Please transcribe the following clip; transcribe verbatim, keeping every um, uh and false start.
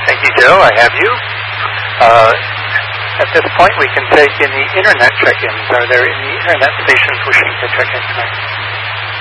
Thank you, Joe. I have you. Uh, at this point, we can take any internet check-ins. Are there any internet stations wishing to check in tonight?